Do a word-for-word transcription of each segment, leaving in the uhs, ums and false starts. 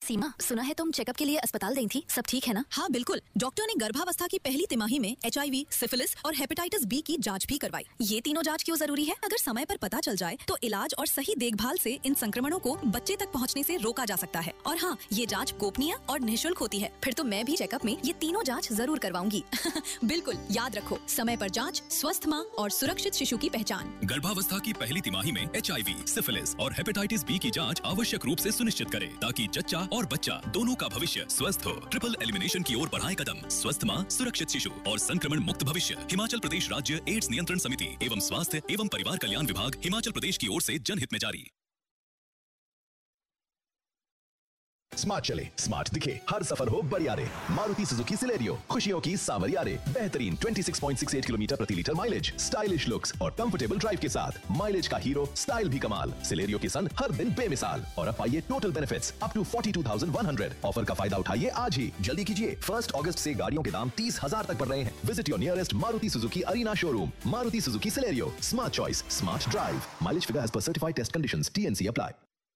सीमा, सुना है तुम चेकअप के लिए अस्पताल गई थी, सब ठीक है ना? हाँ बिल्कुल, डॉक्टर ने गर्भावस्था की पहली तिमाही में एच आई वी, सिफिलिस और हेपेटाइटिस बी की जांच भी करवाई। ये तीनों जांच क्यों जरूरी है? अगर समय पर पता चल जाए तो इलाज और सही देखभाल से इन संक्रमणों को बच्चे तक पहुंचने से रोका जा सकता है। और हाँ, ये जांच गोपनीय और निःशुल्क होती है। फिर तो मैं भी चेकअप में ये तीनों जांच जरूर करवाऊंगी। बिल्कुल, याद रखो, समय पर जांच, स्वस्थ माँ और सुरक्षित शिशु की पहचान। गर्भावस्था की पहली तिमाही में एच आई वी, सिफिलिस और हेपेटाइटिस बी की जांच आवश्यक रूप से सुनिश्चित करें ताकि जच्चा और बच्चा दोनों का भविष्य स्वस्थ हो। ट्रिपल एलिमिनेशन की ओर बढ़ाएं कदम। स्वस्थ माँ, सुरक्षित शिशु और संक्रमण मुक्त भविष्य। हिमाचल प्रदेश राज्य एड्स नियंत्रण समिति एवं स्वास्थ्य एवं परिवार कल्याण विभाग हिमाचल प्रदेश की ओर से जनहित में जारी। स्मार्ट चले, स्मार्ट दिखे, हर सफर हो बरियारे। मारुति सुजुकी सिलेरियो, खुशियों की सावरियारे। बेहतरीन छब्बीस पॉइंट छह आठ किलोमीटर प्रति लीटर माइलेज, स्टाइलिश लुक्स और कंफर्टेबल ड्राइव के साथ। माइलेज का हीरो, स्टाइल भी कमाल। सिलेरियो के संग हर दिन बेमिसाल। और अब पाइए टोटल बेनिफिट्स अप टू बयालीस हज़ार एक सौ। ऑफर का फायदा उठाइए आज ही, जल्दी कीजिए। फर्स्ट अगस्त से गाड़ियों के दाम तीस हजार तक बढ़ रहे हैं। Visit your nearest Maruti Suzuki arena showroom. Maruti Suzuki Celerio, smart choice, smart drive. Mileage figure as per certified test conditions, T N C apply.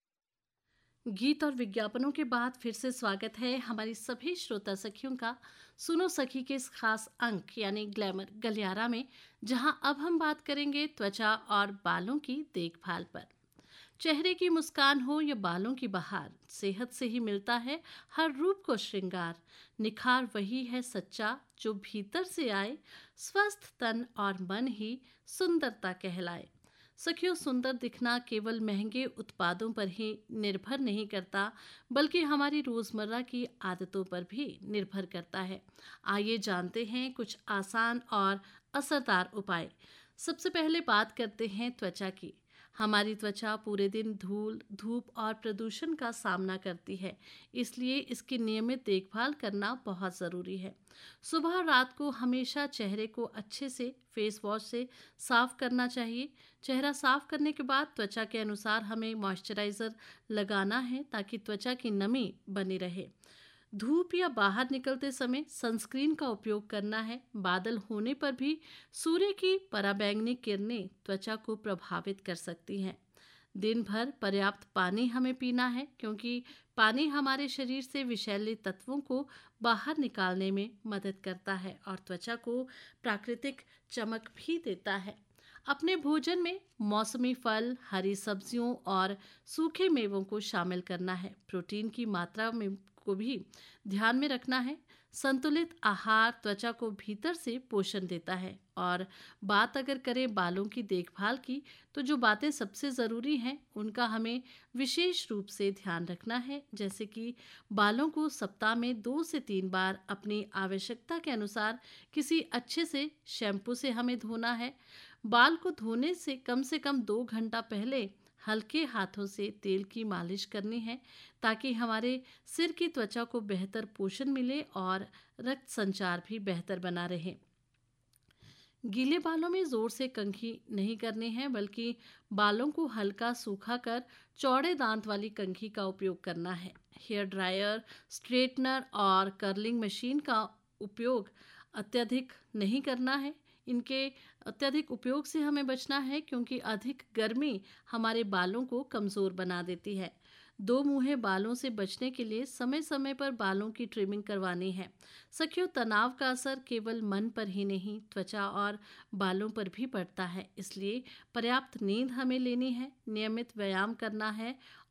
गीत और विज्ञापनों के बाद फिर से स्वागत है हमारी सभी श्रोता सखियों का सुनो सखी के इस खास अंक यानी ग्लैमर गलियारा में, जहां अब हम बात करेंगे त्वचा और बालों की देखभाल पर। चेहरे की मुस्कान हो या बालों की बहार, सेहत से ही मिलता है हर रूप को श्रृंगार। निखार वही है सच्चा जो भीतर से आए, स्वस्थ तन और मन ही सुंदरता कहलाए। सखियों, सुंदर दिखना केवल महंगे उत्पादों पर ही निर्भर नहीं करता, बल्कि हमारी रोज़मर्रा की आदतों पर भी निर्भर करता है। आइए जानते हैं कुछ आसान और असरदार उपाय। सबसे पहले बात करते हैं त्वचा की। हमारी त्वचा पूरे दिन धूल, धूप और प्रदूषण का सामना करती है, इसलिए इसकी नियमित देखभाल करना बहुत ज़रूरी है। सुबह और रात को हमेशा चेहरे को अच्छे से फेस वॉश से साफ करना चाहिए। चेहरा साफ करने के बाद त्वचा के अनुसार हमें मॉइस्चराइज़र लगाना है ताकि त्वचा की नमी बनी रहे। धूप या बाहर निकलते समय सनस्क्रीन का उपयोग करना है। बादल होने पर भी सूर्य की पराबैंगनी किरणें त्वचा को प्रभावित कर सकती हैं। दिन भर पर्याप्त पानी हमें पीना है, क्योंकि पानी हमारे शरीर से विषैले तत्वों को बाहर निकालने में मदद करता है और त्वचा को प्राकृतिक चमक भी देता है। अपने भोजन में मौसमी फल, हरी सब्जियों और सूखे मेवों को शामिल करना है। प्रोटीन की मात्रा में को भी ध्यान में रखना है। संतुलित आहार त्वचा को भीतर से पोषण देता है। और बात अगर करें बालों की देखभाल की, तो जो बातें सबसे ज़रूरी हैं उनका हमें विशेष रूप से ध्यान रखना है, जैसे कि बालों को सप्ताह में दो से तीन बार अपनी आवश्यकता के अनुसार किसी अच्छे से शैम्पू से हमें धोना है। बाल को धोने से कम से कम दो घंटा पहले हल्के हाथों से तेल की मालिश करनी है, ताकि हमारे सिर की त्वचा को बेहतर पोषण मिले और रक्त संचार भी बेहतर बना रहे। गीले बालों में ज़ोर से कंघी नहीं करनी है, बल्कि बालों को हल्का सूखा कर चौड़े दांत वाली कंघी का उपयोग करना है। हेयर ड्रायर, स्ट्रेटनर और कर्लिंग मशीन का उपयोग अत्यधिक नहीं करना है। इनके अत्यधिक उपयोग से हमें बचना है, क्योंकि अधिक गर्मी हमारे बालों को कमज़ोर बना देती है। दो मुँहे बालों से बचने के लिए समय समय पर बालों की ट्रिमिंग करवानी है। सखियों, तनाव का असर केवल मन पर ही नहीं, त्वचा और बालों पर भी पड़ता है, इसलिए पर्याप्त नींद हमें लेनी है, नियमित व्यायाम करना है